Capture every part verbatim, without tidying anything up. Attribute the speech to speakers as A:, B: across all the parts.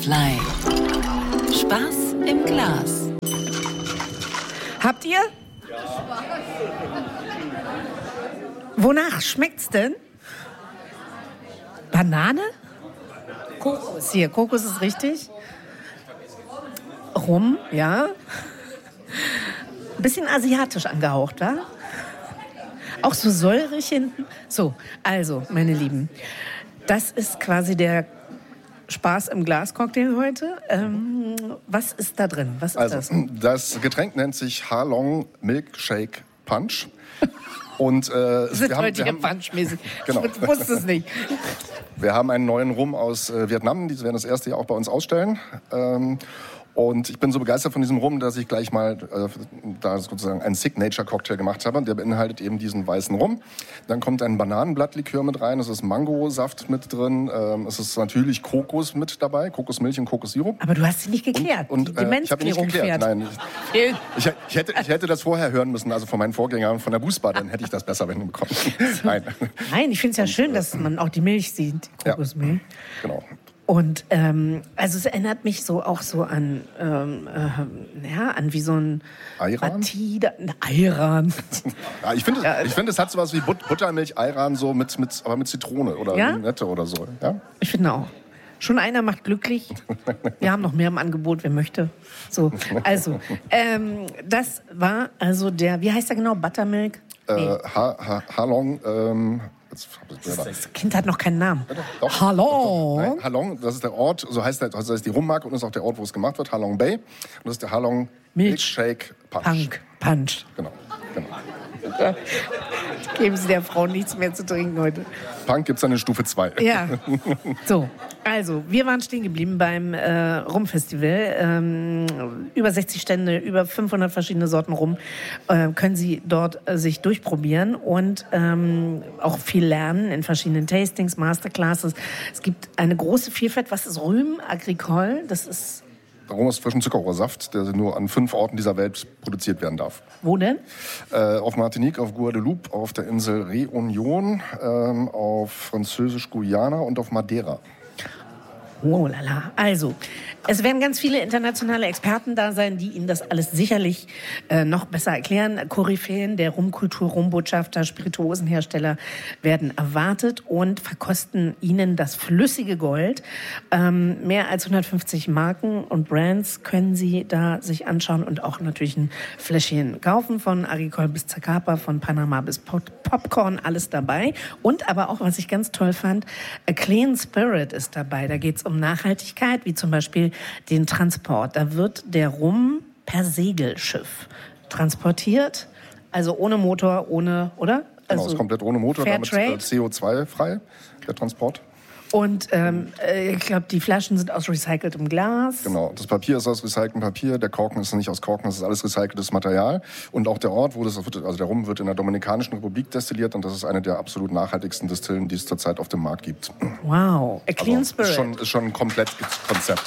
A: Stadtland. Spaß im Glas.
B: Habt ihr? Wonach schmeckt's denn? Banane? Kokos. Hier, Kokos ist richtig. Rum, ja. Ein bisschen asiatisch angehaucht, wa? Auch so säurig hinten. So, also, meine Lieben, das ist quasi der Spaß im Glas-Cocktail heute. Ähm, was ist da drin? Was ist
C: also,
B: das?
C: Das Getränk nennt sich Halong Milkshake Punch. Und, äh,
B: das ist
C: wir haben,
B: heute
C: wir
B: hier
C: haben,
B: punchmäßig.
C: Genau.
B: Ich wusste es nicht.
C: Wir haben einen neuen Rum aus äh, Vietnam. Die werden das erste Jahr auch bei uns ausstellen. Ähm, Und ich bin so begeistert von diesem Rum, dass ich gleich mal äh, da sozusagen einen Signature-Cocktail gemacht habe. Der beinhaltet eben diesen weißen Rum. Dann kommt ein Bananenblattlikör mit rein. Es ist Mangosaft mit drin. Ähm, es ist natürlich Kokos mit dabei. Kokosmilch und Kokossirup.
B: Aber du hast sie nicht geklärt.
C: Und, und,
B: die
C: äh, ich habe nicht geklärt. Nein, ich, ich, ich, hätte, ich hätte das vorher hören müssen, also von meinen Vorgängern von der Busbar. Dann hätte ich das besser hinbekommen. Nein.
B: Nein, ich finde es ja und, schön, dass man auch die Milch sieht, die Kokosmilch.
C: Ja, genau.
B: Und ähm, also es erinnert mich so auch so an ähm, äh, ja an wie so ein
C: Ayran.
B: Batida, ein Ayran.
C: Ja, ich finde, ja, ich finde, es hat sowas wie But- Buttermilch, Ayran so mit mit aber mit Zitrone oder
B: ja?
C: Limette oder so. Ja?
B: Ich finde auch. Schon einer macht glücklich. Wir haben noch mehr im Angebot, wer möchte. So, also ähm, das war also der, wie heißt der genau, Buttermilk?
C: Nee. Äh, ha, ha, Halong. Ähm,
B: Das Kind hat noch keinen Namen.
C: Doch,
B: Halong.
C: Nein, Halong, das ist der Ort, so heißt, der, so heißt die Rummarke und das ist auch der Ort, wo es gemacht wird, Halong Bay. Und das ist der Halong Milkshake Punch.
B: Punk. Punch.
C: Genau, genau.
B: Geben Sie der Frau nichts mehr zu trinken heute.
C: Punk gibt's dann in Stufe zwei.
B: Ja. So, also, wir waren stehen geblieben beim äh, Rumfestival. Ähm, über sechzig Stände, über fünfhundert verschiedene Sorten Rum äh, können Sie dort äh, sich durchprobieren und ähm, auch viel lernen in verschiedenen Tastings, Masterclasses. Es gibt eine große Vielfalt. Was ist Rhum Agricole? Das ist
C: Rum aus frischem Zuckerrohrsaft, der nur an fünf Orten dieser Welt produziert werden darf.
B: Wo denn?
C: Äh, auf Martinique, auf Guadeloupe, auf der Insel Réunion, ähm, auf Französisch-Guyana und auf Madeira.
B: Oh lala. Also, es werden ganz viele internationale Experten da sein, die Ihnen das alles sicherlich äh, noch besser erklären. Koryphäen der Rumkultur, Rumbotschafter, Spirituosenhersteller werden erwartet und verkosten Ihnen das flüssige Gold. Ähm, mehr als hundertfünfzig Marken und Brands können Sie da sich anschauen und auch natürlich ein Fläschchen kaufen, von Agricole bis Zacapa, von Panama bis Pop- Popcorn, alles dabei. Und aber auch, was ich ganz toll fand, A Clean Spirit ist dabei. Da geht's um Nachhaltigkeit, wie zum Beispiel den Transport. Da wird der Rum per Segelschiff transportiert, also ohne Motor, ohne, oder?
C: Genau,
B: Also
C: ist komplett ohne Motor, damit äh, C O zwei frei, der Transport.
B: Und ähm, äh, ich glaube, die Flaschen sind aus recyceltem Glas.
C: Genau, das Papier ist aus recyceltem Papier, der Korken ist nicht aus Korken, das ist alles recyceltes Material. Und auch der Ort, wo das, also der Rum wird in der Dominikanischen Republik destilliert und das ist eine der absolut nachhaltigsten Distillen, die es zurzeit auf dem Markt gibt.
B: Wow, A Clean
C: also,
B: Spirit.
C: Ist schon, ist schon ein komplettes Konzept.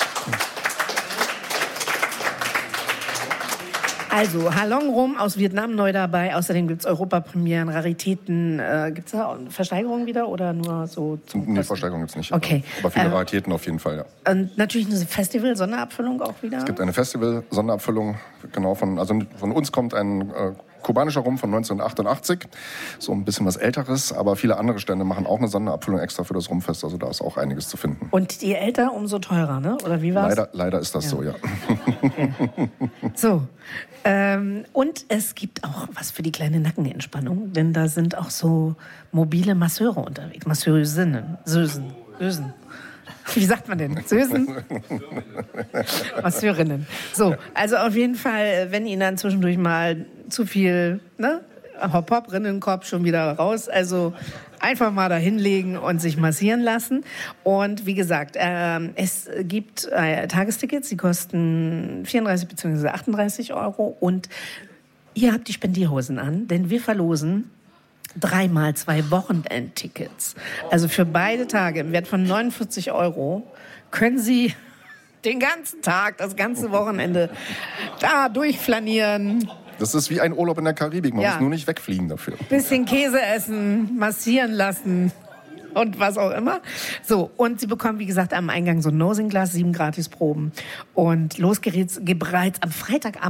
B: Also, Halong Rum aus Vietnam neu dabei. Außerdem gibt es Europapremieren, Raritäten. Äh, gibt es da Versteigerungen wieder oder nur so? Zum
C: Nee, Versteigerung gibt's nicht.
B: Okay.
C: Aber viele
B: Ähm,
C: Raritäten auf jeden Fall, ja.
B: Und natürlich eine Festival-Sonderabfüllung auch wieder.
C: Es gibt eine Festival-Sonderabfüllung, genau von, also von uns kommt ein äh, kubanischer Rum von neunzehnhundertachtundachtzig, so ein bisschen was Älteres, aber viele andere Stände machen auch eine Sonderabfüllung extra für das Rumfest, also da ist auch einiges zu finden.
B: Und je älter, umso teurer, ne? Oder wie war's?
C: Leider, leider ist das
B: Ja.
C: so, ja.
B: Okay. So, ähm, und es gibt auch was für die kleine Nackenentspannung, denn da sind auch so mobile Masseure unterwegs, Masseurinnen, Sösen, Sösen. Wie sagt man denn? Sösen? Masseurinnen. So, also auf jeden Fall, wenn Ihnen dann zwischendurch mal zu viel, ne? Hopp, hopp, Rinnenkopf schon wieder raus. Also einfach mal da hinlegen und sich massieren lassen. Und wie gesagt, ähm, es gibt äh, Tagestickets, die kosten vierunddreißig bzw. achtunddreißig Euro. Und ihr habt die Spendierhosen an, denn wir verlosen dreimal zwei Wochenendtickets. Also für beide Tage im Wert von neunundvierzig Euro können Sie den ganzen Tag, das ganze Wochenende da durchflanieren.
C: Das ist wie ein Urlaub in der Karibik, man
B: Ja.
C: muss nur nicht wegfliegen dafür.
B: Bisschen Käse essen, massieren lassen. und was auch immer. So, und sie bekommen, wie gesagt, am Eingang so ein Nosing-Glas, sieben Gratisproben. Und los geht's bereits am Freitagabend